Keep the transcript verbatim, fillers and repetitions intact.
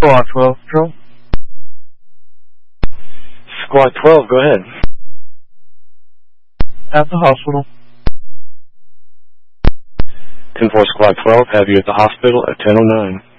Squad twelve, Patrol. Squad twelve, go ahead. At the hospital. ten four Squad twelve, have you at the hospital at ten oh nine.